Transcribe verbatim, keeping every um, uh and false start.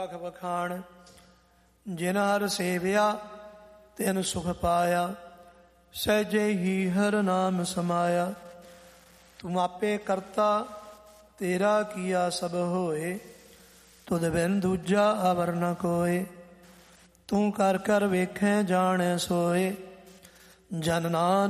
ਵਖਾਣ ਜਿਨ ਹਰ ਸੇਵਿਆ ਤਿਨ ਸੁਖ ਪਾਇਆ, ਸਹਿਜੇ ਹੀ ਹਰ ਨਾਮ ਸਮਾਇਆ। ਤੂੰ ਆਪੇ ਕਰਤਾ ਤੇਰਾ ਕੀਆ ਸਭ ਹੋਏ, ਤੁਧ ਬਿਨ ਦੂਜਾ ਅਵਰ ਨ ਕੋਏ। ਤੂੰ ਕਰ ਕਰ ਵੇਖੈ ਜਾਣੈ ਸੋਏ, ਜਨ ਨਾਨਕ